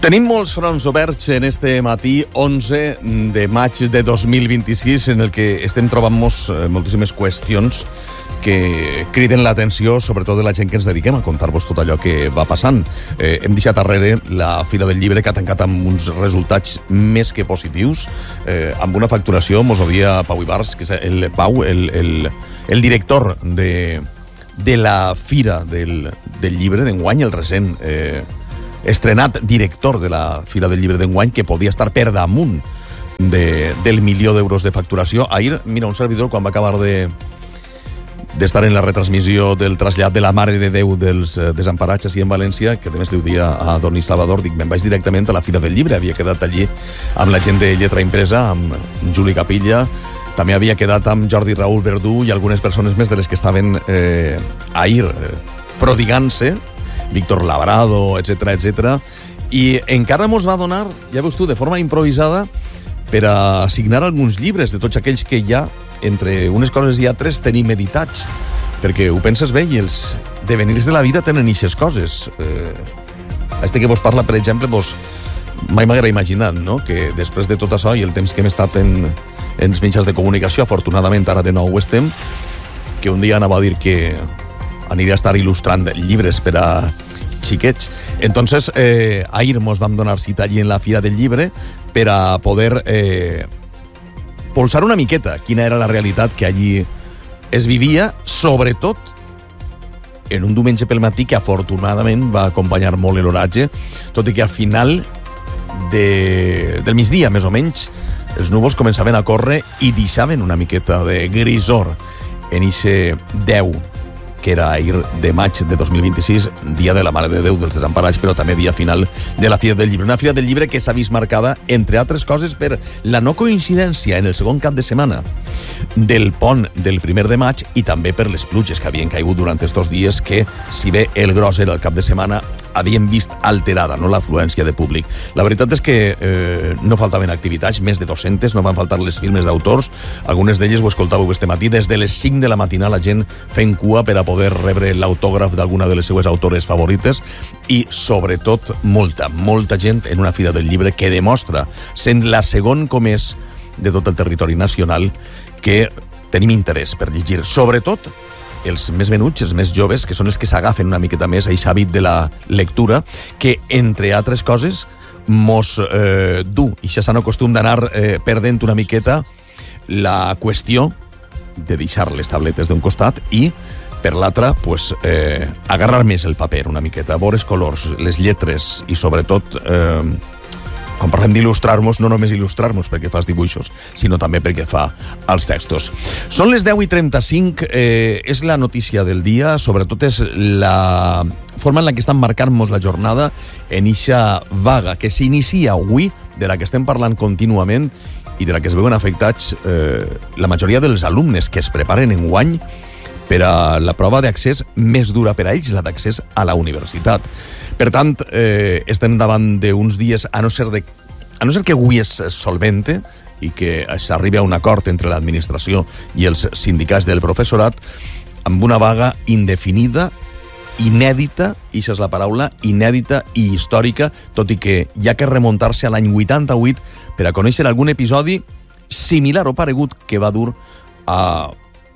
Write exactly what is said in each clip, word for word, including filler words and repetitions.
Tenim molts fronts oberts en este matí onze de maig de dos mil vint-i-sis, en el que estem trobant-nos moltíssimes qüestions que criden l'atenció, sobretot de la gent que ens dediquem a contar-vos tot allò que va passant. Eh, hem deixat darrere la Fira del Llibre, que ha tancat amb uns resultats més que positius, eh, amb una facturació, mos ho dia Pau Ibars, que és el Pau, el, el, el director de, de la Fira del, del Llibre d'enguany, el recent eh, estrenat director de la Fira del Llibre d'enguany, que podia estar per damunt de, del milió d'euros de facturació. Ahir, mira, un servidor, quan va acabar de d'estar en la retransmissió del trasllat de la Mare de Déu dels eh, Desemparats així en València, que a més li ho dia a Doni Salvador, dic, me'n vaig directament a la Fira del Llibre. Havia quedat allí amb la gent de Lletra Impresa, amb Juli Capilla, també havia quedat amb Jordi Raúl Verdú i algunes persones més de les que estaven eh, ahir eh, prodigant-se, Víctor Labrado, etcètera, etcètera, i encara mos va donar, ja veus tu, de forma improvisada, per a signar alguns llibres de tots aquells que ja, entre unes coses i altres, tenim editats, perquè ho penses bé i els devenirs de la vida tenen ixes coses. Eh, este que vos parla, per exemple, vos mai m'haguera imaginat, no?, que després de tot això i el temps que hem estat en, en els mitjans de comunicació, afortunadament ara de nou ho estem, que un dia anava a dir que aniré a estar il·lustrant llibres per a xiquets. Entonces, eh, ahir mos vam donar cita allí en la Fira del Llibre per a poder eh, polsar una miqueta quina era la realitat que allí es vivia, sobretot en un diumenge pel matí que afortunadament va acompanyar molt l'oratge, tot i que al final de, del migdia, més o menys, els núvols començaven a córrer i deixaven una miqueta de grisor en ixe deu, que era ahir de maig de dos mil vint-i-sis, dia de la Mare de Déu dels Desemparats, però també dia final de la Fira del Llibre. Una Fira del Llibre que s'ha vist marcada, entre altres coses, per la no coincidència en el segon cap de setmana del pont del primer de maig i també per les pluges que havien caigut durant estos dies, que, si bé el gros era el cap de setmana, havien vist alterada, no?, l'afluència de públic. La veritat és que eh, no faltaven activitats, més de dos-centes, no van faltar les firmes d'autors, algunes d'elles ho escoltàveu este matí, des de les cinc de la matina la gent fent cua per a poder rebre l'autògraf d'alguna de les seues autores favorites i, sobretot, molta, molta gent en una Fira del Llibre que demostra, sent la segon com és de tot el territori nacional, que tenim interès per llegir, sobretot els més menuts, els més joves, que són els que s'agafen una miqueta més a aquest hàbit de la lectura, que, entre altres coses, mos eh, du, i ja s'han costum d'anar eh, perdent una miqueta la qüestió de deixar les tabletes d'un costat i, per l'altra, pues, eh, agarrar més el paper una miqueta, veure els colors, les lletres i, sobretot, eh, quan parlem d'il·lustrar-nos, no només il·lustrar-nos perquè fas dibuixos, sinó també perquè fa els textos. Són les deu i trenta-cinc, eh, és la notícia del dia, sobretot és la forma en la que estan marcant-nos la jornada en eixa vaga que s'inicia avui, de la que estem parlant contínuament i de la que es veuen afectats eh, la majoria dels alumnes que es preparen enguany per a la prova d'accés més dura per a ells, la d'accés a la universitat. Per tant, eh, estem davant d'uns dies, a no ser, de, a no ser que avui és solvente i que s'arribi a un acord entre l'administració i els sindicats del professorat, amb una vaga indefinida, inèdita, i això és la paraula, inèdita i històrica, tot i que hi ha que remuntar-se a l'any vuitanta-vuit per a conèixer algun episodi similar o paregut que va dur a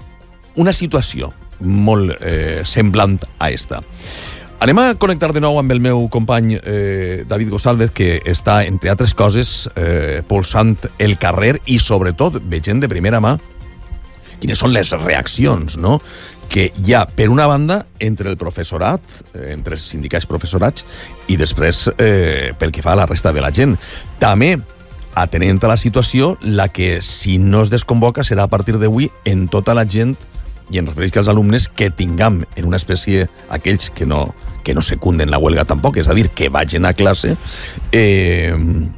una situació molt eh, semblant a esta. Anem a connectar de nou amb el meu company eh, David González, que està, entre altres coses, eh, polsant el carrer i, sobretot, veient de primera mà quines són les reaccions, no?, que hi ha, per una banda, entre el professorat, eh, entre els sindicats professorats, i després, eh, pel que fa a la resta de la gent. També, atenent a la situació, la que, si no es desconvoca, serà a partir d'avui en tota la gent, i em refereix als alumnes, que tinguem en una espècie, aquells que no, que no secunden la huelga tampoc, és a dir, que vagin a classe, eh,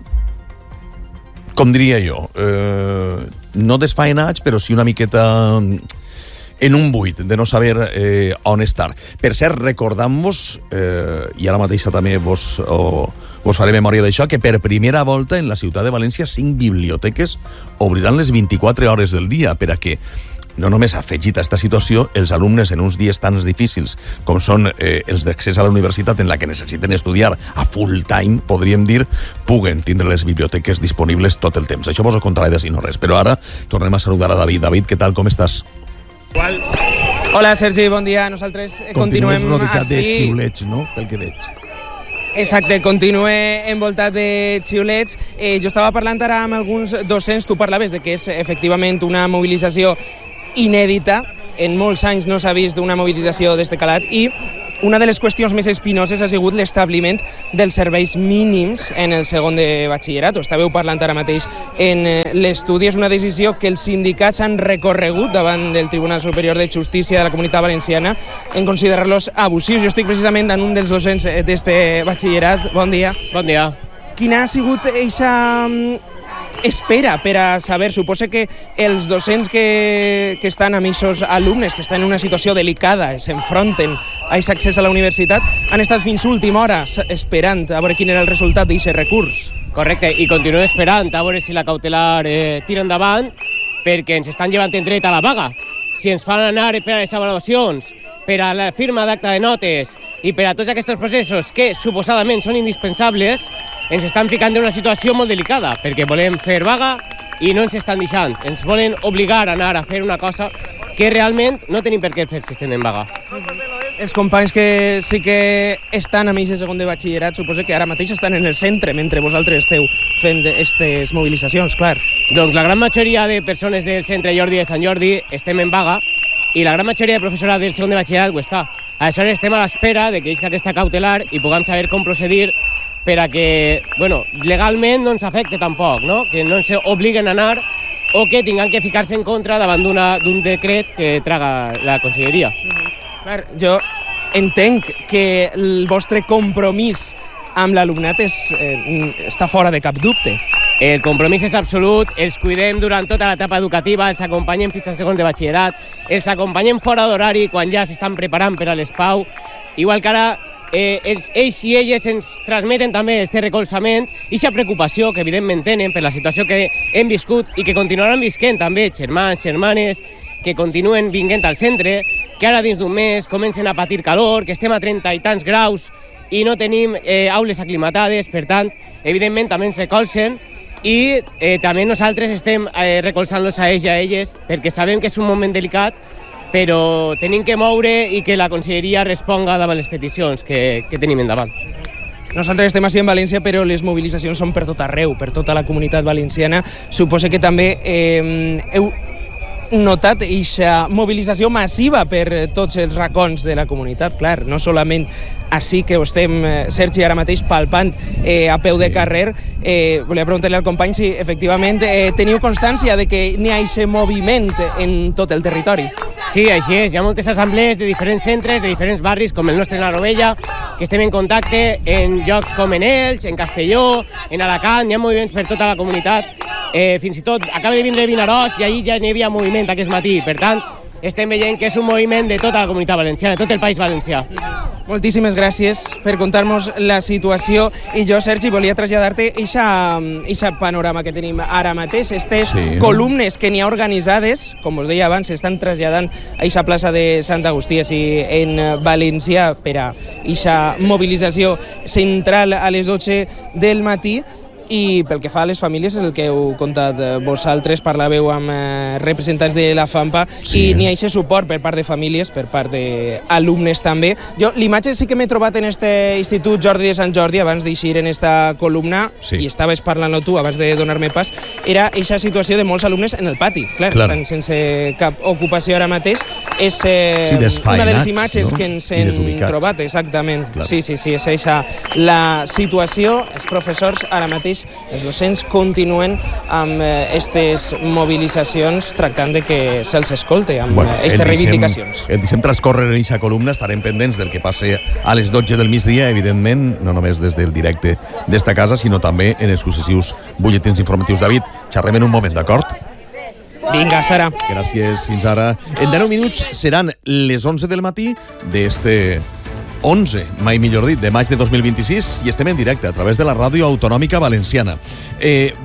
com diria jo, eh, no desfaenats, però sí una miqueta en un buit, de no saber eh, on estar. Per cert, recordant-vos, eh, i ara mateixa també vos, o, vos faré memòria d'això, que per primera volta en la ciutat de València cinc biblioteques obriran les vint-i-quatre hores del dia, per a que no només ha afegit a aquesta situació els alumnes en uns dies tan difícils com són eh, els d'accés a la universitat, en la que necessiten estudiar a full time, podríem dir, puguen tindre les biblioteques disponibles tot el temps. Això vos ho contaré de si no res. Però ara tornem a saludar a David. David, què tal? Com estàs? Igual. Hola, Sergi, bon dia. Nosaltres continuem rodejat així. de xiulets, no? Pel que veig. Exacte, continue envoltat de xiulets. Eh, jo estava parlant ara amb alguns docents, tu parlaves de que és efectivament una mobilització inèdita, en molts anys no s'ha vist una mobilització d'este calat, i una de les qüestions més espinoses ha sigut l'establiment dels serveis mínims en el segon de batxillerat. Ho estàveu parlant ara mateix en l'estudi. És una decisió que els sindicats han recorregut davant del Tribunal Superior de Justícia de la Comunitat Valenciana en considerar-los abusius. Jo estic precisament en un dels docents d'este batxillerat. Bon dia. Bon dia. Quina ha sigut eixa espera per a saber? Suposa que els docents que, que estan amb aquests alumnes, que estan en una situació delicada, s'enfronten a aquest accés a la universitat, han estat fins última hora esperant a veure quin era el resultat d'aquest recurs. Correcte, i continuem esperant a veure si la cautelar eh, tira endavant, perquè ens estan llevant en dret a la vaga. Si ens fan anar per a les avaluacions, per a la firma d'acta de notes i per a tots aquests processos que suposadament són indispensables, ens estan ficant en una situació molt delicada, perquè volem fer vaga i no ens estan deixant. Ens volen obligar a anar a fer una cosa que realment no tenim per què fer si estem en vaga. Els companys que sí que estan a mig de segon de batxillerat, suposo que ara mateix estan en el centre, mentre vosaltres esteu fent aquestes mobilitzacions, clar. Doncs la gran majoria de persones del centre Jordi de Sant Jordi estem en vaga i la gran majoria de professorat del segon de batxillerat ho està. Aleshores estem a l'espera de que isca aquesta cautelar i puguem saber com procedir per a que, bueno, legalment no ens afecte tampoc, no? Que no ens obliguen a anar o que tinguem que ficar-se en contra davant d'un decret que traga la conselleria. Clar, jo entenc que el vostre compromís amb l'alumnat és, eh, està fora de cap dubte. El compromís és absolut, els cuidem durant tota l'etapa educativa, els acompanyem fins al segon de batxillerat, els acompanyem fora d'horari quan ja s'estan preparant per a l'ESPAU, igual que ara eh, ells, ells i elles ens transmeten també aquest recolzament i aquesta preocupació que evidentment tenen per la situació que hem viscut i que continuaran visquent també germans, germanes, que continuen vinguent al centre, que ara dins d'un mes comencen a patir calor, que estem a trenta i tants graus i no tenim eh, aules aclimatades, per tant, evidentment també ens recolzen i eh, també nosaltres estem eh, recolzant-los a ells i a elles perquè sabem que és un moment delicat, però tenim que moure i que la conselleria responga davant les peticions que, que tenim endavant. Nosaltres estem així en València, però les mobilitzacions són per tot arreu, per tota la comunitat valenciana. Suposo que també eh, heu notat aquesta mobilització massiva per tots els racons de la comunitat, clar, no solament així que ho estem, Sergi, ara mateix palpant eh, a peu de carrer. Eh, volia preguntar-li al company si efectivament eh, teniu constància de que n'hi ha aquest moviment en tot el territori. Sí, així és. Hi ha moltes assemblees de diferents centres, de diferents barris, com el nostre en la Rovella, que estem en contacte en llocs com en Elx, en Castelló, en Alacant, hi ha moviments per tota la comunitat. Eh, fins i tot acaba de vindre Vinaròs i ahir ja n'hi havia moviment aquest matí. Per tant, estem veient que és un moviment de tota la comunitat valenciana, de tot el País Valencià. Moltíssimes gràcies per contar-nos la situació. I jo, Sergi, volia traslladar-te aquest panorama que tenim ara mateix. Aquestes sí. columnes que n'hi ha organitzades, com us deia abans, s'estan traslladant a aquesta plaça de Sant Agustí, així en València, per a aquesta mobilització central a les dotze del matí. I pel que fa a les famílies, és el que heu contat vosaltres, parlàveu amb representants de la FAMPA, sí. i n'hi ha aquest suport per part de famílies, per part d'alumnes també. Jo l'imatge sí que m'he trobat en este Institut Jordi de Sant Jordi, abans d'eixir en esta columna, sí. i estaves parlant-lo tu abans de donar-me pas, era aquesta situació de molts alumnes en el pati. Clar, Clar. estan sense cap ocupació ara mateix. És eh, sí, una de les imatges, no? que ens hem trobat, exactament. Clar. Sí, sí, sí, és aquesta la situació. Els professors ara mateix, els docents continuen amb aquestes eh, mobilitzacions tractant de que se'ls escolte amb bueno, aquestes reivindicacions. El deixem transcórrer en aquesta columna, estarem pendents del que passe a les dotze del migdia, evidentment, no només des del directe d'esta casa, sinó també en els successius butlletins informatius. David, xerrem en un moment, d'acord? Vinga, hasta ara. Gràcies, fins ara. En deu minuts seran les onze del matí d'este onze, mai millor dit, de maig de dos mil vint-i-sis, i estem en directe a través de la ràdio autonòmica valenciana. Eh,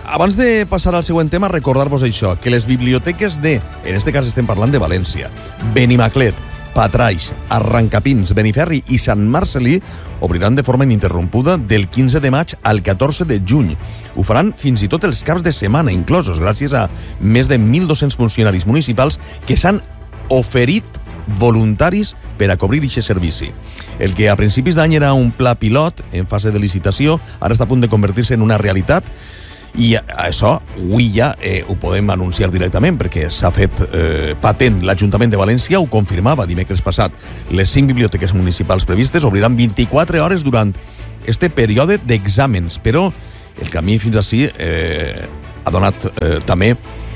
abans de passar al següent tema, recordar-vos això, que les biblioteques de, en este cas estem parlant de València, Benimaclet, Patraix, Arrancapins, Beniferri i Sant Marcelí obriran de forma ininterrompuda del quinze de maig al catorze de juny. Ho faran fins i tot els caps de setmana inclosos, gràcies a més de mil dos-cents funcionaris municipals que s'han oferit voluntaris per a cobrir aquest servici. El que a principis d'any era un pla pilot en fase de licitació, ara està a punt de convertir-se en una realitat. I això avui ja eh, ho podem anunciar directament perquè s'ha fet eh, patent. L'Ajuntament de València ho confirmava dimecres passat. Les cinc biblioteques municipals previstes obriran vint-i-quatre hores durant este període d'exàmens, però el camí fins ací eh, ha donat eh, també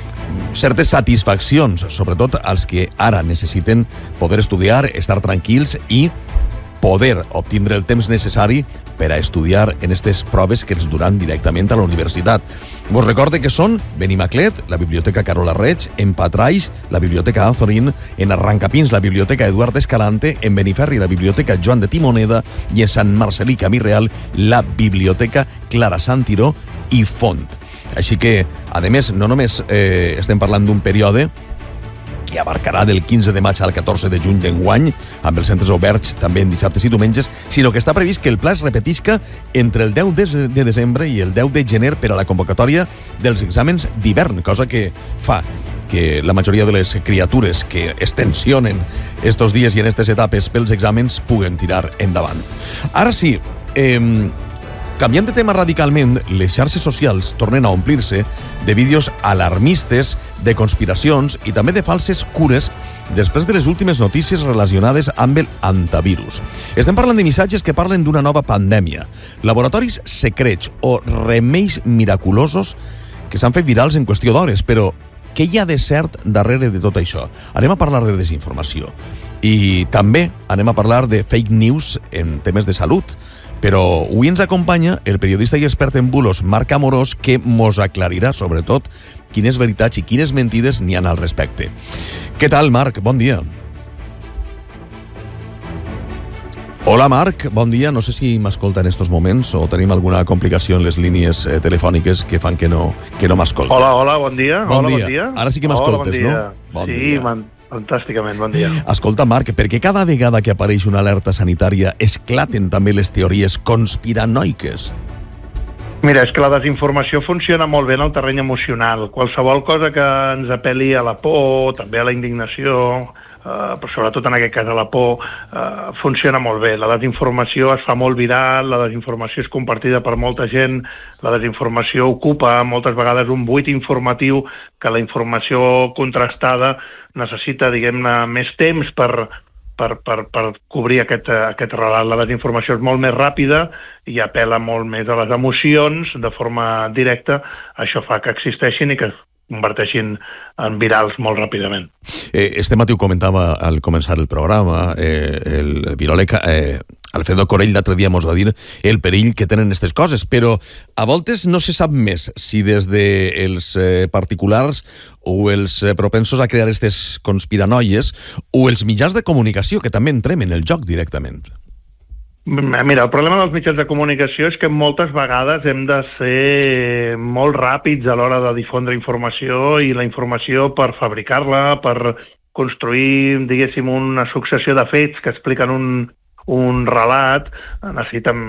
certes satisfaccions, sobretot als que ara necessiten poder estudiar, estar tranquils i poder obtindre el temps necessari per a estudiar en aquestes proves que ens duran directament a la universitat. Vos recorde que són Benimaclet, la Biblioteca Carola Reig, en Patraix, la Biblioteca Azorín, en Arrancapins, la Biblioteca Eduard Escalante, en Beniferri, la Biblioteca Joan de Timoneda i en Sant Marcelí Camí Real, la Biblioteca Clara Santiró i Font. Així que, a més, no només eh, estem parlant d'un període que abarcarà del quinze de maig al catorze de juny d'enguany, amb els centres oberts també en dissabtes i diumenges, sinó que està previst que el pla es repetisca entre el deu de desembre i el deu de gener per a la convocatòria dels exàmens d'hivern, cosa que fa que la majoria de les criatures que es tensionen estos dies i en aquestes etapes pels exàmens puguen tirar endavant. Ara sí, eh, canviant de tema radicalment, les xarxes socials tornen a omplir-se de vídeos alarmistes, de conspiracions i també de falses cures després de les últimes notícies relacionades amb el antivirus. Estem parlant de missatges que parlen d'una nova pandèmia, laboratoris secrets o remeis miraculosos que s'han fet virals en qüestió d'hores, però què hi ha de cert darrere de tot això? Anem a parlar de desinformació i també anem a parlar de fake news en temes de salut. Però avui ens acompanya el periodista i expert en bulos Marc Amorós, que mos aclarirà sobretot quines veritats i quines mentides n'hi ha al respecte. Què tal, Marc? Bon dia. Hola, Marc. Bon dia. No sé si m'escolta en estos moments o tenim alguna complicació en les línies eh, telefòniques que fan que no, que no m'escolta. Hola, hola, bon dia. Bon, hola, dia. bon dia. Ara sí que m'escoltes, bon no? Bon sí, dia. Man, fantàsticament, bon dia. Escolta, Marc, per què cada vegada que apareix una alerta sanitària esclaten també les teories conspiranoiques? Mira, és que la desinformació funciona molt bé en el terreny emocional. Qualsevol cosa que ens apel·li a la por, també a la indignació, eh, però sobretot en aquest cas a la por, eh, funciona molt bé. La desinformació es fa molt viral, la desinformació és compartida per molta gent, la desinformació ocupa moltes vegades un buit informatiu que la informació contrastada necessita, diguem-ne, més temps per, per, per, per cobrir aquest, aquest relat. La desinformació és molt més ràpida i apel·la molt més a les emocions de forma directa. Això fa que existeixin i que es converteixin en virals molt ràpidament. Eh, este matí ho comentava al començar el programa, eh, el viròleg eh, Alfredo Corell l'altre dia mos va dir el perill que tenen aquestes coses, però a voltes no se sap més si des dels eh, particulars o els eh, propensos a crear aquestes conspiranoies o els mitjans de comunicació que també entrem en el joc directament. Mira, el problema dels mitjans de comunicació és que moltes vegades hem de ser molt ràpids a l'hora de difondre informació i la informació per fabricar-la, per construir, diguéssim, una successió de fets que expliquen un, un relat, necessiten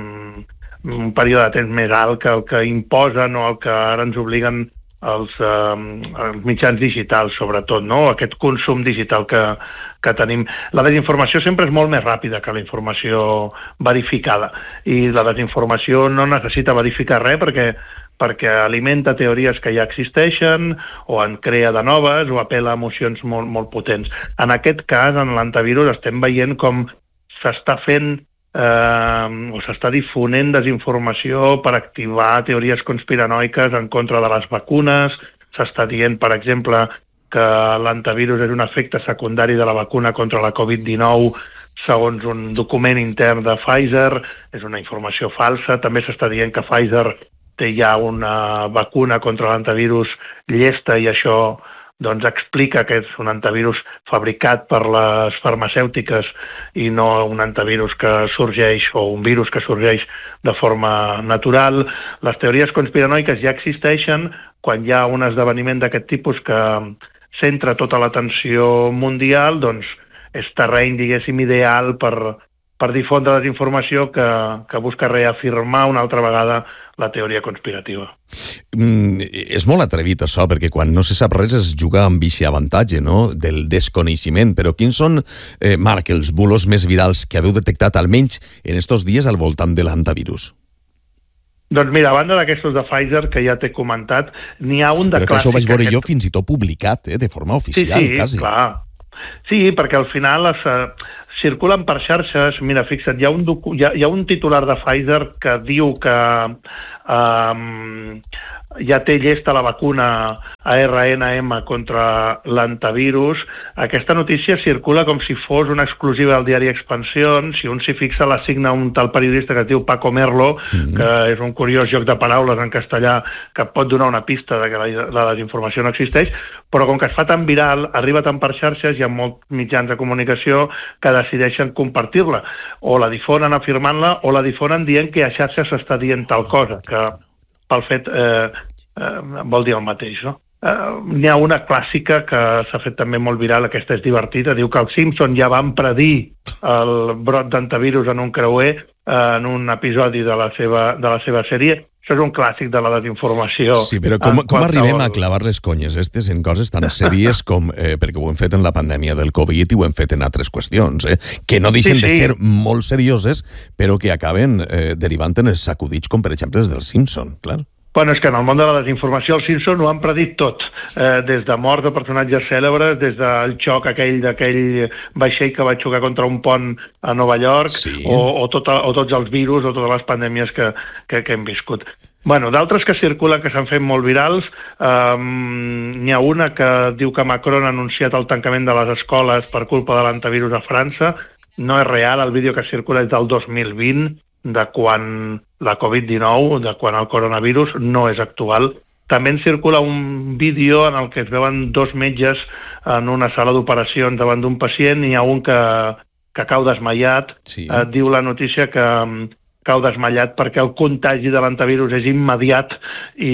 un període de temps més alt que el que imposen o el que ara ens obliguen els, eh, els mitjans digitals, sobretot, no? Aquest consum digital que, que tenim. La desinformació sempre és molt més ràpida que la informació verificada i la desinformació no necessita verificar res perquè, perquè alimenta teories que ja existeixen o en crea de noves o apel·la a emocions molt, molt potents. En aquest cas, en l'antivirus, estem veient com s'està fent eh, o s'està difonent desinformació per activar teories conspiranoiques en contra de les vacunes. S'està dient, per exemple, que l'antivirus és un efecte secundari de la vacuna contra la covid dinou, segons un document intern de Pfizer. És una informació falsa. També s'està dient que Pfizer té ja una vacuna contra l'antivirus llesta i això doncs explica que és un antivirus fabricat per les farmacèutiques i no un antivirus que sorgeix o un virus que sorgeix de forma natural. Les teories conspiranoiques ja existeixen quan hi ha un esdeveniment d'aquest tipus que centra tota l'atenció mundial, doncs és terreny, diguéssim, ideal per, per difondre desinformació que, que busca reafirmar una altra vegada la teoria conspirativa. Mm, és molt atrevit això, perquè quan no se sap res es juga amb aquest avantatge, no?, del desconeixement. Però quins són, eh, Marc, els bulos més virals que haveu detectat almenys en estos dies al voltant de l'antivirus? Doncs mira, a banda d'aquestos de Pfizer, que ja t'he comentat, n'hi ha un de Però clàssic... Però això ho vaig veure aquest... jo fins i tot publicat, eh, de forma oficial, sí, sí, quasi. Clar. Sí, perquè al final es, uh, circulen per xarxes. Mira, fixa't, hi ha, un docu... hi, ha, hi ha un titular de Pfizer que diu que um, ja té llesta la vacuna A R N M contra l'antivirus. Aquesta notícia circula com si fos una exclusiva del diari Expansión. Si un s'hi fixa, la signa un tal periodista que es diu Paco Merlo, mm. que és un curiós joc de paraules en castellà que pot donar una pista de que la, la desinformació no existeix, però com que es fa tan viral, arriba tan per xarxes, hi ha molts mitjans de comunicació que decideixen compartir-la, o la difonen afirmant-la, o la difonen dient que a xarxes s'està dient tal cosa, que pel fet eh, eh, vol dir el mateix, no? Uh, n'hi ha una clàssica que s'ha fet també molt viral, aquesta és divertida, diu que els Simpson ja van predir el brot d'antivirus en un creuer uh, en un episodi de la seva, de la seva sèrie. Això és un clàssic de la desinformació. Sí, però com, com arribem a clavar les conyes estes en coses tan sèries com, eh, perquè ho hem fet en la pandèmia del Covid i ho hem fet en altres qüestions, eh, que no deixen sí, sí. de ser molt serioses, però que acaben eh, derivant en els sacudits, com per exemple els del Simpson, clar. Bueno, és que en el món de la desinformació els Simpson ho han predit tot, eh, des de morts de personatges cèlebres, des del xoc aquell d'aquell vaixell que va xocar contra un pont a Nova York, sí. o, o, tot, o tots els virus o totes les pandèmies que, que, que hem viscut. Bueno, d'altres que circulen, que s'han fet molt virals, eh, n'hi ha una que diu que Macron ha anunciat el tancament de les escoles per culpa de l'antivirus a França. No és real, el vídeo que circula és del dos mil vint, de quan la covid dinou, de quan el coronavirus no és actual. També en circula un vídeo en el que es veuen dos metges en una sala d'operacions davant d'un pacient, i hi ha un que, que cau desmaiat. Sí. Eh, diu la notícia que cau desmaiat perquè el contagi de l'antivirus és immediat i,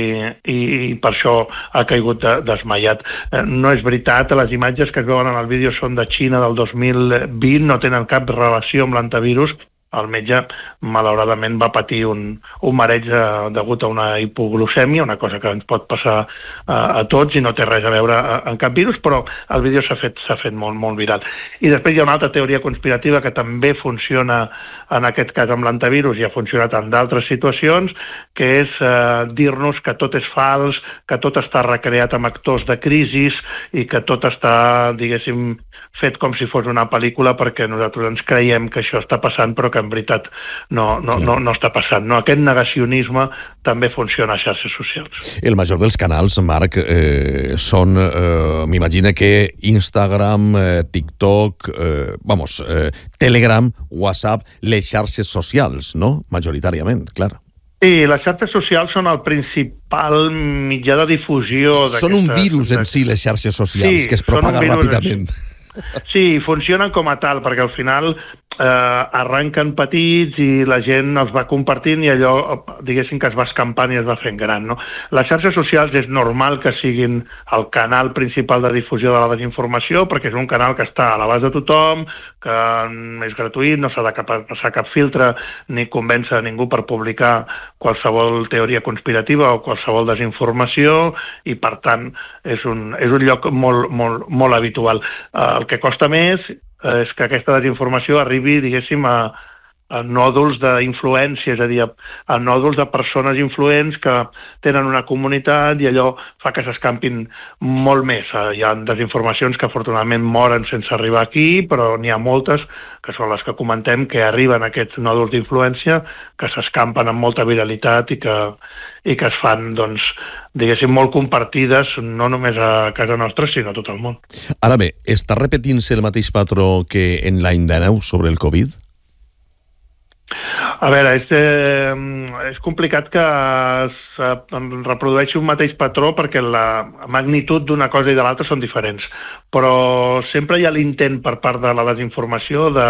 i, i per això ha caigut de, desmaiat. Eh, no és veritat, les imatges que es veuen en el vídeo són de Xina del dos mil vint, no tenen cap relació amb l'antivirus. El metge, malauradament, va patir un, un mareig uh, degut a una hipoglucèmia, una cosa que ens pot passar uh, a tots i no té res a veure uh, amb cap virus, però el vídeo s'ha fet, s'ha fet molt, molt viral. I després hi ha una altra teoria conspirativa que també funciona en aquest cas amb l'antivirus i ha funcionat en d'altres situacions, que és uh, dir-nos que tot és fals, que tot està recreat amb actors de crisis i que tot està, diguéssim, fet com si fos una pel·lícula perquè nosaltres ens creiem que això està passant però que en veritat no, no, no, no està passant. No? Aquest negacionisme també funciona a xarxes socials. El major dels canals, Marc, eh, són, eh, m'imagina que Instagram, eh, TikTok, eh, vamos, eh, Telegram, WhatsApp, les xarxes socials, no? Majoritàriament, clar. Sí, les xarxes socials són el principal mitjà de difusió. Són un virus en si, les xarxes socials, sí, que es propaga ràpidament. Sí, funcionen com a tal, perquè al final eh, arranquen petits i la gent els va compartint i allò, diguéssim, que es va escampant i es va fent gran, no? Les xarxes socials és normal que siguin el canal principal de difusió de la desinformació, perquè és un canal que està a l'abast de tothom, que és gratuït, no s'ha de passar cap filtre ni convèncer a ningú per publicar qualsevol teoria conspirativa o qualsevol desinformació, i per tant és un, és un lloc molt, molt, molt habitual. El que costa més és que aquesta desinformació arribi, diguéssim, a, a nòduls d'influència, és a dir, a nòduls de persones influents que tenen una comunitat i allò fa que s'escampin molt més. Hi ha desinformacions que afortunadament moren sense arribar aquí, però n'hi ha moltes, que són les que comentem, que arriben a aquests nòduls d'influència, que s'escampen amb molta viralitat i que, i que es fan, doncs, diguéssim, molt compartides, no només a casa nostra, sinó a tot el món. Ara bé, està repetint-se el mateix patró que en l'any dinou sobre el Covid? A veure, és, eh, és complicat que es eh, reprodueixi un mateix patró perquè la magnitud d'una cosa i de l'altra són diferents. Però sempre hi ha l'intent per part de la desinformació de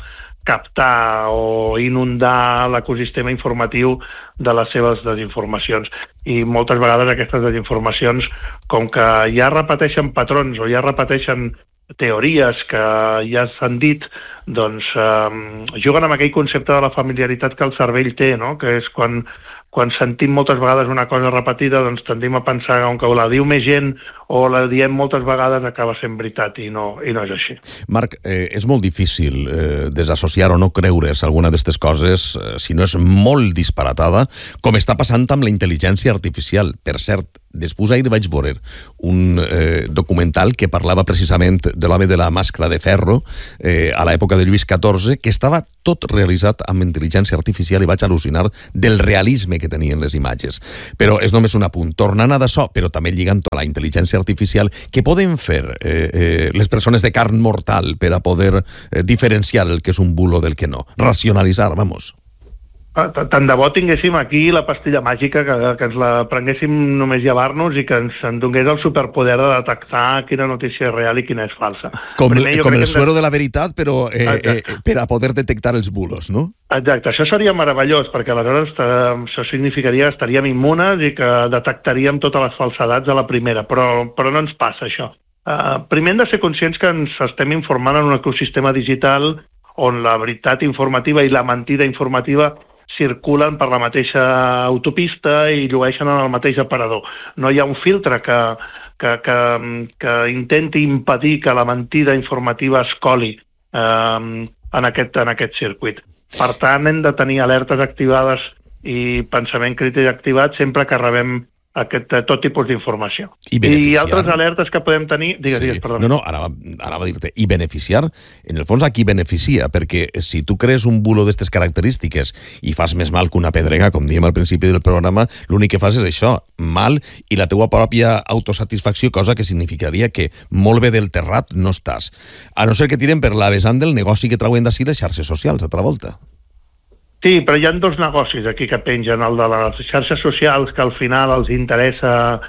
captar o inundar l'ecosistema informatiu de les seves desinformacions. I moltes vegades aquestes desinformacions, com que ja repeteixen patrons o ja repeteixen teories que ja s'han dit, doncs eh, juguen amb aquell concepte de la familiaritat que el cervell té, no? Que és quan, quan sentim moltes vegades una cosa repetida, doncs tendim a pensar que com la diu més gent o la diem moltes vegades acaba sent veritat i no, i no és així. Marc, eh, és molt difícil eh, desassociar o no creure's alguna d'aquestes coses eh, si no és molt disparatada, com està passant amb la intel·ligència artificial. Per cert, després ahir vaig veure un eh, documental que parlava precisament de l'home de la màscara de ferro eh, a l'època de Lluís catorze, que estava tot realitzat amb intel·ligència artificial i vaig al·lucinar del realisme que tenien les imatges. Però és només un apunt. Tornant a d'això, però també lligant a la intel·ligència artificial, què poden fer eh, eh, les persones de carn mortal per a poder eh, diferenciar el que és un bulo del que no? Racionalitzar, vamos. Tant de bo tinguéssim aquí la pastilla màgica, que, que ens la prenguéssim només llevar-nos i que ens en donés el superpoder de detectar quina notícia és real i quina és falsa. Com, Primer, com el de... suero de la veritat, però eh, eh, per a poder detectar els bulos, no? Exacte, això seria meravellós, perquè aleshores això significaria que estaríem immunes i que detectaríem totes les falsedats a la primera, però, però no ens passa això. Uh, primer hem de ser conscients que ens estem informant en un ecosistema digital on la veritat informativa i la mentida informativa circulen per la mateixa autopista i llueixen en el mateix aparador. No hi ha un filtre que, que, que, que intenti impedir que la mentida informativa es coli eh, en, aquest, en aquest circuit. Per tant, hem de tenir alertes activades i pensament crític activat sempre que rebem aquest, tot tipus d'informació. I, I altres alertes que podem tenir... Digues, sí. digues, perdó. No, no, ara, ara va dir-te. I beneficiar, en el fons, a qui beneficia? Perquè si tu crees un bulo d'aquestes característiques i fas més mal que una pedrega, com diem al principi del programa, l'únic que fas és això, mal, i la teua pròpia autosatisfacció, cosa que significaria que molt bé del terrat no estàs. A no ser que tiren per la vessant del negoci que trauen d'ací les xarxes socials, altra volta. Sí, però hi ha dos negocis aquí que pengen, el de les xarxes socials, que al final els interessa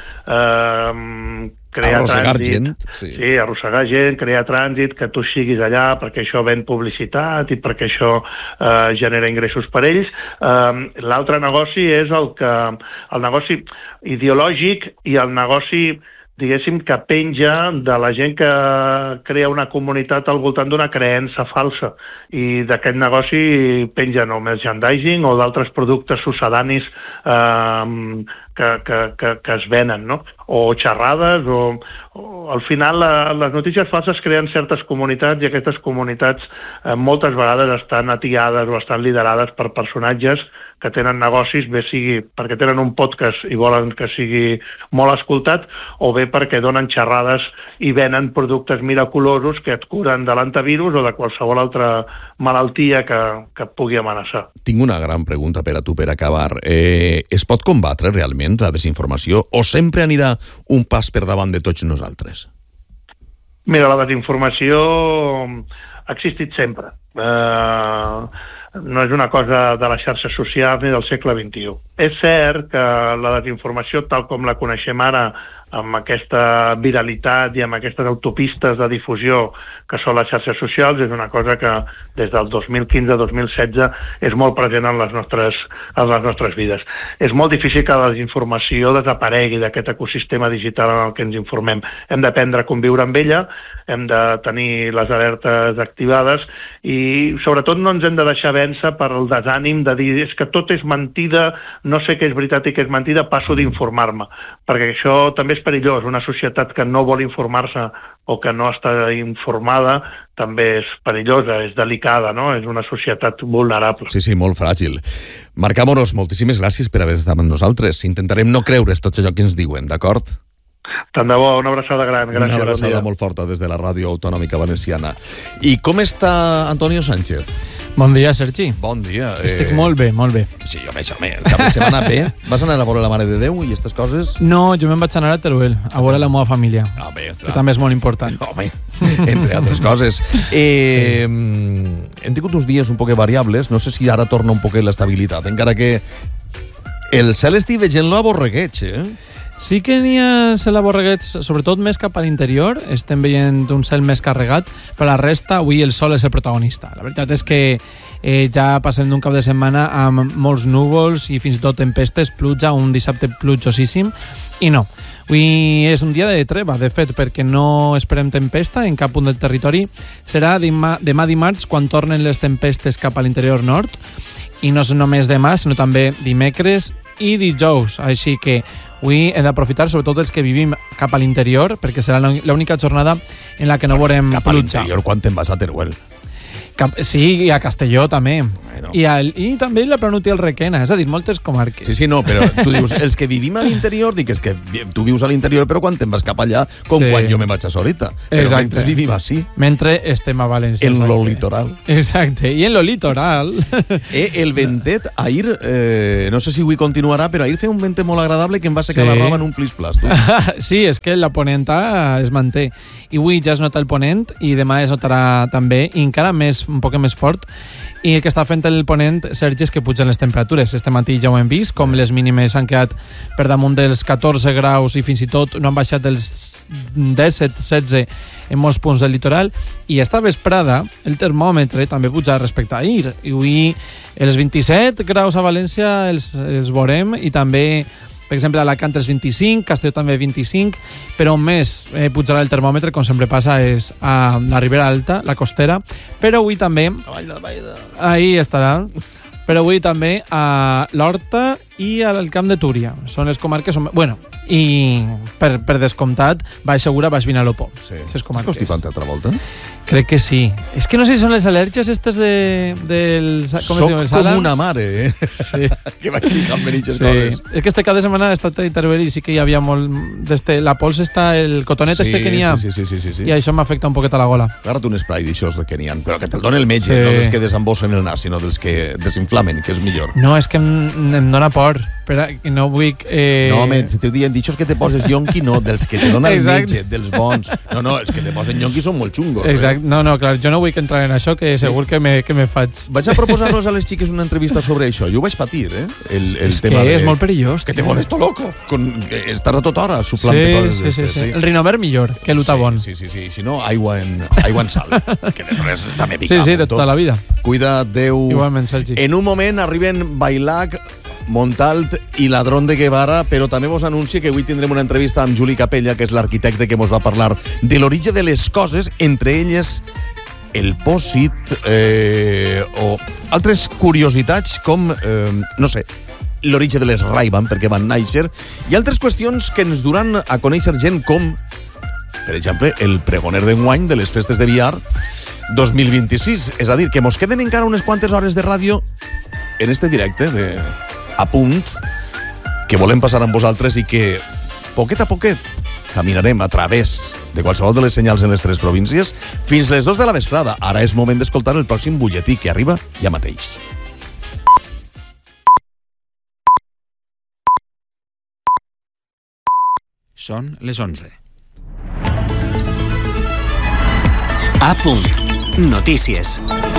eh, crear arrossegar trànsit. gent. Sí. sí, arrossegar gent, crear trànsit, que tu siguis allà perquè això ven publicitat i perquè això eh, genera ingressos per ells. Eh, L'altre negoci és el, que, el negoci ideològic i el negoci, diguéssim, que penja de la gent que crea una comunitat al voltant d'una creença falsa, i d'aquest negoci pengen o merchandising o d'altres productes succedanis eh, que, que, que, que es venen, no? O xerrades, o, o al final la, les notícies falses creen certes comunitats i aquestes comunitats eh, moltes vegades estan atiades o estan liderades per personatges que tenen negocis, bé sigui perquè tenen un podcast i volen que sigui molt escoltat, o bé perquè donen xerrades i venen productes miraculosos que et curen de l'antivirus o de qualsevol altra malaltia que, que pugui amenaçar. Tinc una gran pregunta per a tu per acabar. Eh, es pot combatre realment la desinformació o sempre anirà un pas per davant de tots nosaltres? Mira, la desinformació ha existit sempre. Eh... no és una cosa de les xarxes socials ni del segle vint-i-u. És cert que la desinformació, tal com la coneixem ara, amb aquesta viralitat i amb aquestes autopistes de difusió que són les xarxes socials, és una cosa que des del dos mil quinze a dos mil setze és molt present en les nostres, en les nostres vides. És molt difícil que la desinformació desaparegui d'aquest ecosistema digital en el que ens informem. Hem d'aprendre a conviure amb ella, hem de tenir les alertes activades i sobretot no ens hem de deixar vèncer per el desànim de dir és que tot és mentida, no sé què és veritat i què és mentida, passo d'informar-me, perquè això també és perillós. Una societat que no vol informar-se o que no està informada també és perillosa, és delicada, no? És una societat vulnerable. Sí, sí, molt fràgil. Marc Amorós, moltíssimes gràcies per haver estat amb nosaltres. Intentarem no creure's tot allò que ens diuen, d'acord? Tant de bo, una abraçada gran. Gràcies, una abraçada bon molt forta des de la Ràdio Autonòmica Valenciana. I com està Antonio Sánchez? Bon dia, Sergi. Bon dia. Estic eh... molt bé, molt bé. Sí, home, això, home, el cap de setmana bé. Vas anar a veure la Mare de Déu i aquestes coses? No, jo me'n vaig anar a Teruel, a veure la meva família, ah, bé, que també és molt important. Home, entre altres coses. Eh, hem tingut uns dies un poc variables, no sé si ara torna un poquet l'estabilitat, encara que el cel estic veient-lo a borregueig, eh? Sí que n'hi ha cel a borreguets, sobretot més cap a l'interior, estem veient un cel més carregat, però la resta, avui el sol és el protagonista. La veritat és que eh, ja passem d'un cap de setmana amb molts núvols i fins i tot tempestes, pluja, un dissabte plujosíssim, i no. Avui és un dia de treva, de fet, perquè no esperem tempesta en cap punt del territori. Serà demà, demà dimarts quan tornen les tempestes cap a l'interior nord, i no és només demà, sinó també dimecres i dijous, així que avui hem d'aprofitar, sobretot els que vivim cap a l'interior, perquè serà l'única jornada en la que no veurem pluja. Cap a l'interior, quan te'n vas a Teruel? Cap, sí, i a Castelló també. Bueno. I, al, I també la Planut i el Requena, és a dir, moltes comarques. Sí, sí, no, però tu dius, els que vivim a l'interior, dic, és que tu vius a l'interior, però quan te'n vas cap allà, com sí. Quan jo me vaig a Solita. Però exacte. Mentre vivim així. Mentre estem a València. En lo litoral. Exacte, i en lo litoral. Eh, el ventet, ahir, eh, no sé si avui continuarà, però ahir feia un ventet molt agradable que em va secar sí. La roba en un plis-plas. Sí, és que la ponenta es manté. I avui ja es nota el ponent i demà es notarà també, i encara més, un poc més fort. I el que està fent el ponent, Sergi, és que pugen les temperatures. Este matí ja ho hem vist, com les mínimes han quedat per damunt dels catorze graus i fins i tot no han baixat dels disset setze en molts punts del litoral. I esta vesprada el termòmetre també puja respecte a ahir. I avui els vint-i-set graus a València els, els veurem, i també, per exemple, a Alacant és vint-i-cinc, Castelló també vint-i-cinc, però on més eh, pujarà el termòmetre, com sempre passa, és a la Ribera Alta, la costera, però avui també... Ahí estarà. Però avui també a l'Horta i al Camp de Túria. Són les comarques... On... Bueno, i per, per descomptat, Baix Segura, Baix Vinalopó. Sí. Estàs constipant altra volta? Crec que sí. És que no sé si són les al·lèrgies estes de, del... Com Soc com Salams? Una mare, eh? Sí. Que vaig ficar amb benitges sí. coses. És que este cada setmana ha estat a Interver i sí que hi havia molt... Deste, la pols està, el cotonet sí, este que n'hi ha. Sí, sí, sí, sí, sí. I això m'afecta un poquet a la gola. Agarra't un spray d'aixòs que n'hi ha, però que te'l doni el metge, sí. No dels que desembossen el nas, sinó dels que desinflamen, que és millor. No, és que em, em dona por. Però no vull... Eh... No, home, t'ho dient, d'aixòs que te poses yonqui, no, dels que te dona el metge, dels bons. No, no, els que te posen yonqui són molt xungos. Exacte, eh? no, no, clar, jo no vull que entrar en això, que segur sí. que, me, que me faig. Vaig a proposar-los a les xiques una entrevista sobre això. Jo ho vaig patir, eh? El, el és tema que de... és molt perillós. Que te pones to loco. Con... Estar a tota hora suplant sí, coses. Sí, sí, sí, sí. El rinover millor que l'utabon. Sí, sí, sí, sí. Si no, aigua en, aigua en sal. Que de res també pica. Sí, sí, de tota la vida. Cuida, Déu. Igualment, Sergi. En un moment arriben Bailac, Montalt i Ladrón de Guevara, però també vos anuncio que avui tindrem una entrevista amb Juli Capella, que és l'arquitecte que mos va parlar de l'origen de les coses, entre elles el pòsit eh, o altres curiositats com, eh, no sé, l'origen de les Ray-Ban, perquè van néixer, i altres qüestions que ens duran a conèixer gent com, per exemple, el pregoner d'enguany de les festes de Biar dos mil vint-i-sis. És a dir, que mos queden encara unes quantes hores de ràdio en este directe de A Punt, que volem passar amb vosaltres i que, poquet a poquet, caminarem a través de qualsevol de les senyals en les tres províncies fins les dos de la vesprada. Ara és moment d'escoltar el pròxim butlletí, que arriba ja mateix. Són les onze. A Punt. Notícies.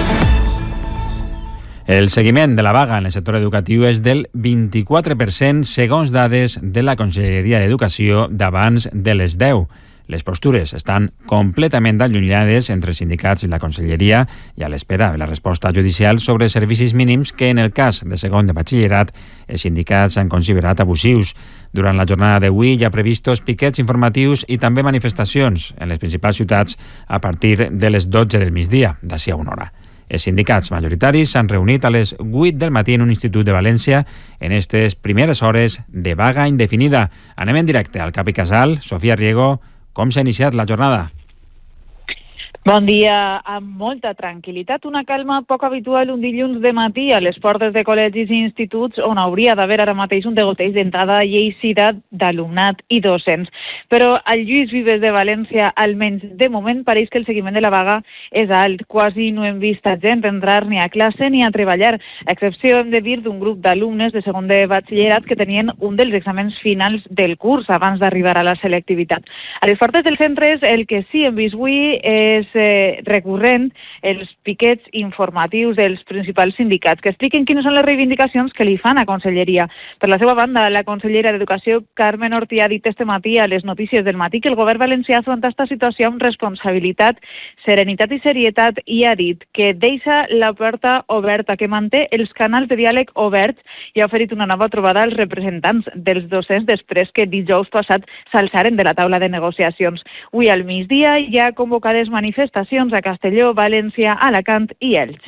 El seguiment de la vaga en el sector educatiu és del vint-i-quatre per cent segons dades de la Conselleria d'Educació d'abans de les deu. Les postures estan completament allunyades entre els sindicats i la Conselleria i a l'espera de la resposta judicial sobre servicis mínims que en el cas de segon de batxillerat els sindicats han considerat abusius. Durant la jornada d'avui hi ha previstos piquets informatius i també manifestacions en les principals ciutats a partir de les dotze del migdia, d'ací a una hora. Els sindicats majoritaris s'han reunit a les vuit del matí en un institut de València en aquestes primeres hores de vaga indefinida. Anem en directe al Cap i Casal. Sofia Riego, com s'ha iniciat la jornada? Bon dia. Amb molta tranquil·litat, una calma poc habitual un dilluns de matí a les portes de col·legis i instituts on hauria d'haver ara mateix un degoteig d'entrada i eixida d'alumnat i docents. Però al Lluís Vives de València, almenys de moment, pareix que el seguiment de la vaga és alt. Quasi no hem vist a gent entrar ni a classe ni a treballar, a excepció, hem de dir, d'un grup d'alumnes de segon de batxillerat que tenien un dels exàmens finals del curs abans d'arribar a la selectivitat. A les portes dels centres el que sí hem vist avui és eh, recurrent els piquets informatius dels principals sindicats que expliquen quines són les reivindicacions que li fan a Conselleria. Per la seva banda, la consellera d'Educació, Carmen Ortí, ha dit este matí a les notícies del matí que el govern valencià afronta aquesta situació amb responsabilitat, serenitat i serietat i ha dit que deixa la porta oberta, que manté els canals de diàleg oberts i ha oferit una nova trobada als representants dels docents després que dijous passat s'alçaren de la taula de negociacions. Avui al migdia hi ha convocades manifestacions a Castelló, València, Alacant i Elx.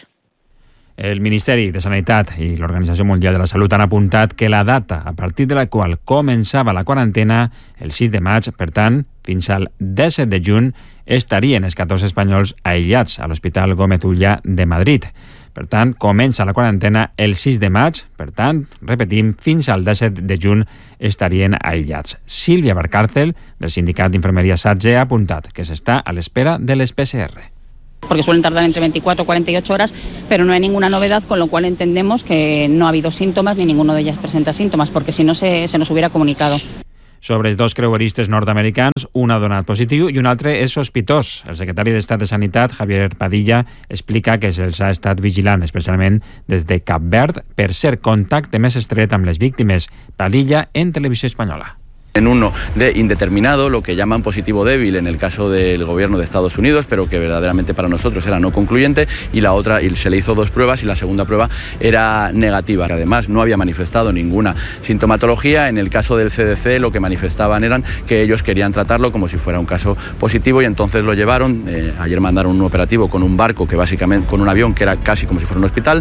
El Ministeri de Sanitat i l'Organització Mundial de la Salut han apuntat que la data a partir de la qual començava la quarantena, el sis de maig, per tant, fins al disset de juny, estarien els catorze espanyols aïllats a l'Hospital Gómez Ulla de Madrid. Per tant, comença la quarantena el sis de maig, per tant, repetim, fins al disset de juny estarien aïllats. Sílvia Barcárcel, del Sindicat d'Infermeria SATGE, ha apuntat que s'està a l'espera de les P C R. Porque suelen tardar entre veinticuatro y cuarenta y ocho horas, pero no hay ninguna novedad, con lo cual entendemos que no ha habido síntomas ni ninguno de ellas presenta síntomas, porque si no se, se nos hubiera comunicado. Sobre els dos creueristes nord-americans, un ha donat positiu i un altre és sospitós. El secretari d'Estat de Sanitat, Javier Padilla, explica que se'ls ha estat vigilant, especialment des de Cap Verd, per ser contacte més estret amb les víctimes. Padilla, en Televisió Espanyola. En uno de indeterminado, lo que llaman positivo débil en el caso del gobierno de Estados Unidos, pero que verdaderamente para nosotros era no concluyente, y la otra, y se le hizo dos pruebas y la segunda prueba era negativa. Además, no había manifestado ninguna sintomatología. En el caso del C D C, lo que manifestaban eran que ellos querían tratarlo como si fuera un caso positivo y entonces lo llevaron. Eh, ayer mandaron un operativo con un barco, que básicamente, con un avión que era casi como si fuera un hospital.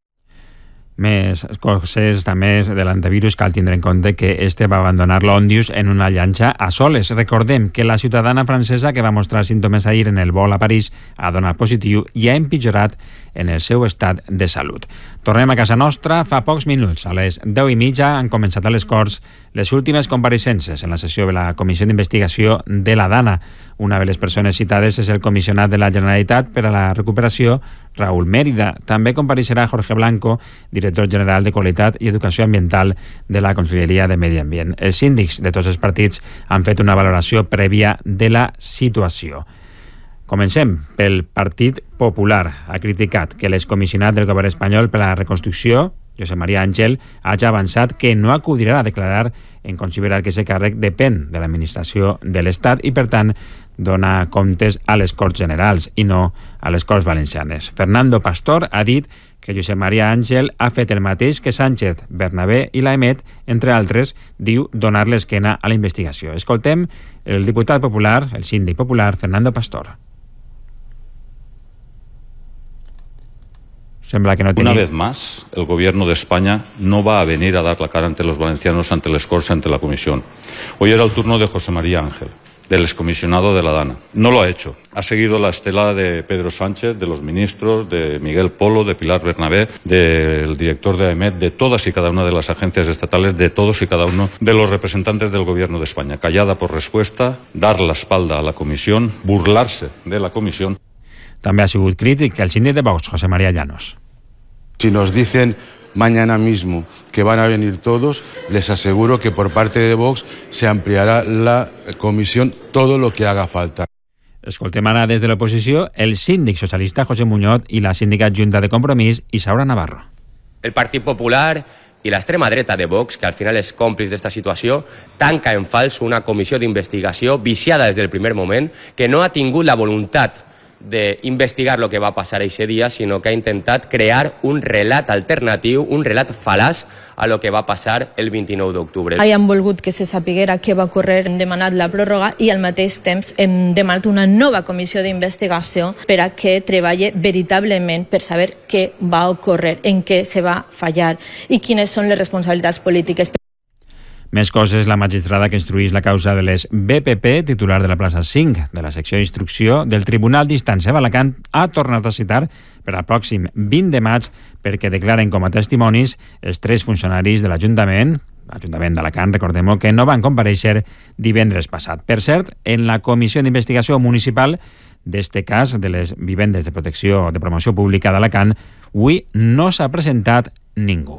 Més coses també de l'antivirus, cal tindre en compte que este va abandonar l'Ondius en una llanxa a soles. Recordem que la ciutadana francesa que va mostrar símptomes ahir en el vol a París ha donat positiu i ha empitjorat en el seu estat de salut. Tornem a casa nostra. Fa pocs minuts, a les deu i mitja, han començat a les Corts les últimes compareixences en la sessió de la Comissió d'Investigació de la Dana. Una de les persones citades és el comissionat de la Generalitat per a la Recuperació, Raúl Mérida. També compareixerà Jorge Blanco, director general de Qualitat i Educació Ambiental de la Conselleria de Medi Ambient. Els síndics de tots els partits han fet una valoració prèvia de la situació. Comencem pel Partit Popular. Ha criticat que l'excomissionat del govern espanyol per a la reconstrucció, Josep María Ángel, hagi avançat que no acudirà a declarar en considerar que aquest càrrec depèn de l'administració de l'Estat i, per tant, dona comptes a les Corts Generals i no a les Corts Valencianes. Fernando Pastor ha dit que Josep María Ángel ha fet el mateix que Sánchez, Bernabé i l'Aemet, entre altres, diu donar l'esquena a la investigació. Escoltem el diputat popular, el síndic popular, Fernando Pastor. Sembla que no tiene... Una vez más, el gobierno de España no va a venir a dar la cara ante los valencianos, ante les Corts, ante la Comisión. Hoy era el turno de José María Ángel, del excomisionado de la Dana. No lo ha hecho. Ha seguido la estela de Pedro Sánchez, de los ministros, de Miguel Polo, de Pilar Bernabé, del director de AEMET, de todas y cada una de las agencias estatales, de todos y cada uno de los representantes del gobierno de España. Callada por respuesta, dar la espalda a la Comisión, burlarse de la Comisión. També ha sigut crític el síndic de Vox, José María Llanos. Si nos dicen mañana mismo que van a venir todos, les aseguro que por parte de Vox se ampliará la comisión todo lo que haga falta. Escoltem ara des de l'oposició el síndic socialista José Muñoz i la síndica adjunta de Compromís, Isaura Navarro. El Partit Popular i l'extrema dreta de Vox, que al final és còmplice d'esta situació, tanca en fals una comissió d'investigació viciada des del primer moment, que no ha tingut la voluntat de investigar lo que va pasar ese día, sino que ha intentat crear un relat alternatiu, un relat falaç a lo que va passar el vint-i-nou d'octubre. Han volgut que se sapiguera què va ocórrer, hem demanat la pròrroga i al mateix temps hem demanat una nova comissió d'investigació per a que treballi veritablement per saber què va ocórrer, en què se va fallar i quines són les responsabilitats polítiques. Més coses, la magistrada que instruïs la causa de les B P P, titular de la plaça cinc de la secció d'instrucció del Tribunal d'Instància d'Alacant, ha tornat a citar per al pròxim vint de maig perquè declaren com a testimonis els tres funcionaris de l'Ajuntament, l'Ajuntament d'Alacant, recordem-ho, que no van comparèixer divendres passat. Per cert, en la Comissió d'Investigació Municipal d'este cas de les vivendes de protecció de promoció pública d'Alacant, avui no s'ha presentat ningú.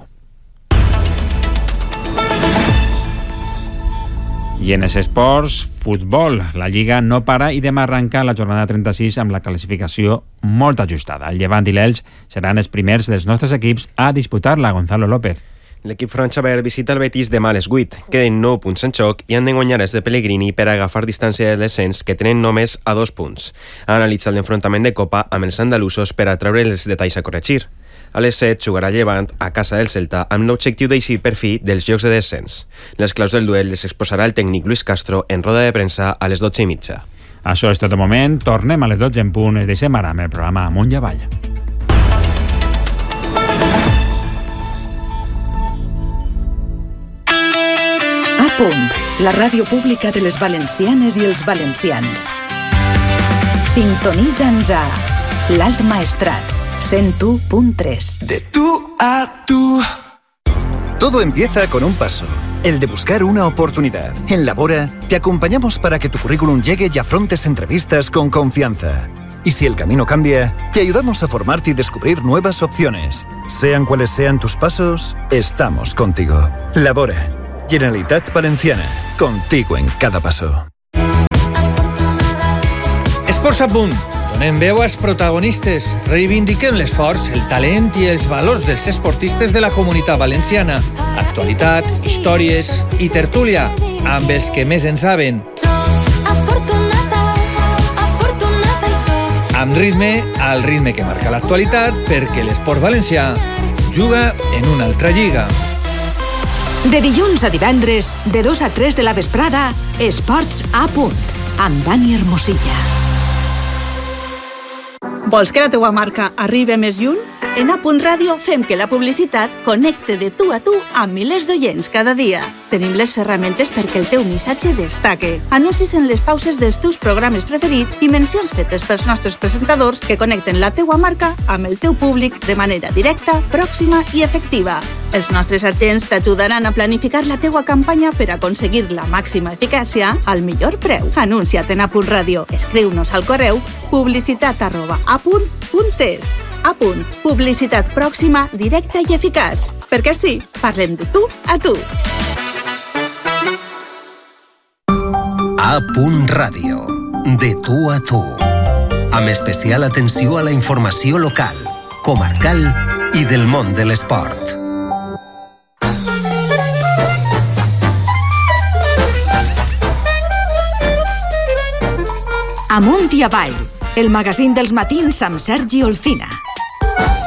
I en els esports, futbol. La Lliga no para i demà arranca la jornada trenta-sis amb la classificació molt ajustada. El Llevant i l'Elx seran els primers dels nostres equips a disputar-la. Gonzalo López. L'equip franxaver visita el Betis demà a les vuit. Queden nou punts en xoc i han de guanyar els de Pellegrini per agafar distància de descens, que tenen només a dos punts. Ha analitzat l'enfrontament de Copa amb els andalusos per a treure els detalls a corregir. A les set jugarà Llevant a casa del Celta amb l'objectiu d'eixir per fi dels jocs de descens. Les claus del duel les exposarà el tècnic Luis Castro en roda de premsa a les dotze i mitja. Això és tot de moment. Tornem a les dotze en punt. Es deixem ara amb el programa Amunt i Avall. A punt, la ràdio pública de les valencianes i els valencians. Sintonitza'ns a l'Alt Maestrat, cent u punto tres. De tú a tú. Todo empieza con un paso, el de buscar una oportunidad. En Labora te acompañamos para que tu currículum llegue y afrontes entrevistas con confianza. Y si el camino cambia, te ayudamos a formarte y descubrir nuevas opciones. Sean cuales sean tus pasos, estamos contigo. Labora, Generalitat Valenciana, contigo en cada paso. Esports a punt. Donem veu als protagonistes, reivindiquem l'esforç, el talent i els valors dels esportistes de la comunitat valenciana. Actualitat, històries i tertúlia, amb els que més en saben. Amb ritme, al ritme que marca l'actualitat, perquè l'esport valencià juga en una altra lliga. De dilluns a divendres, de dos a tres de la vesprada, Esports a punt, amb Dani Hermosilla. Vols que la teua marca arribi més lluny? En A Punt Ràdio fem que la publicitat connecte de tu a tu amb milers d'oients cada dia. Tenim les ferramentes perquè el teu missatge destaque. Anuncis en les pauses dels teus programes preferits i mencions fetes pels nostres presentadors que connecten la teua marca amb el teu públic de manera directa, pròxima i efectiva. Els nostres agents t'ajudaran a planificar la teua campanya per aconseguir la màxima eficàcia al millor preu. Anuncia't en A Punt Ràdio. Escriu-nos al correu publicitat arroba apunt punt es. A Punt. Publicitat pròxima, directa i eficaç. Perquè sí, parlem de tu a tu. A Punt Ràdio. De tu a tu. Amb especial atenció a la informació local, comarcal i del món de l'esport. Amunt i avall, el magazín dels matins amb Sergi Olcina.